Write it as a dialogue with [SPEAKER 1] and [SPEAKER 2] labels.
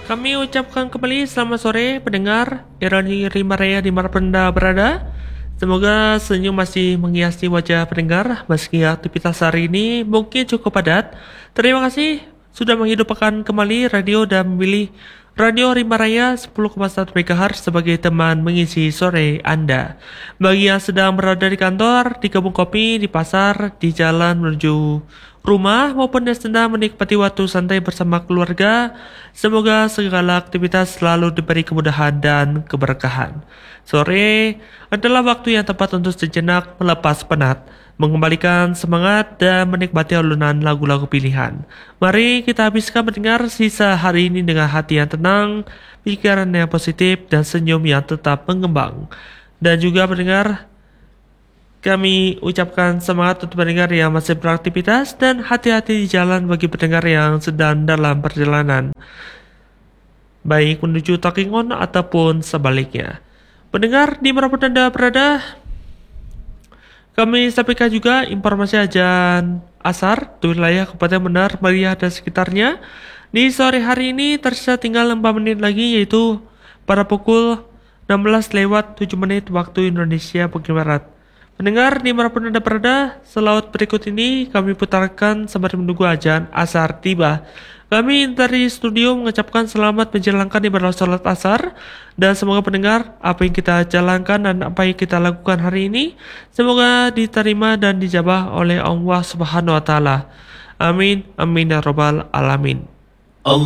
[SPEAKER 1] Kami ucapkan kembali selamat sore pendengar Irani Rimaraya di mana Anda berada. Semoga senyum masih menghiasi wajah pendengar meski aktivitas hari ini mungkin cukup padat. Terima kasih sudah menghidupkan kembali radio dan memilih Radio Rimaraya 10,1 MHz sebagai teman mengisi sore Anda. Bagi yang sedang berada di kantor, di kebun kopi, di pasar, di jalan menuju rumah, maupun yang sedang menikmati waktu santai bersama keluarga, semoga segala aktivitas selalu diberi kemudahan dan keberkahan. Sore adalah waktu yang tepat untuk sejenak melepas penat, mengembalikan semangat dan menikmati alunan lagu-lagu pilihan. Mari kita habiskan mendengar sisa hari ini dengan hati yang tenang, pikiran yang positif, dan senyum yang tetap mengembang. Dan juga mendengar, kami ucapkan semangat untuk pendengar yang masih beraktivitas dan hati-hati di jalan bagi pendengar yang sedang dalam perjalanan, baik menuju talking on ataupun sebaliknya. Pendengar di mana pun Anda berada, kami sampaikan juga informasi ajan asar di wilayah Kabupaten Benar, Meriah dan sekitarnya. Di sore hari ini tersisa tinggal 4 menit lagi, yaitu pada pukul 16:07 waktu Indonesia bagian Barat. Pendengar di mana pun Anda berada, selawat berikut ini kami putarkan sembari menunggu ajan asar tiba. Kami dari studio mengucapkan selamat menjalankan ibadah sholat asar, dan semoga pendengar apa yang kita jalankan dan apa yang kita lakukan hari ini semoga diterima dan dijabah oleh Allah Subhanahu wa taala. Amin amin ya rabbal alamin.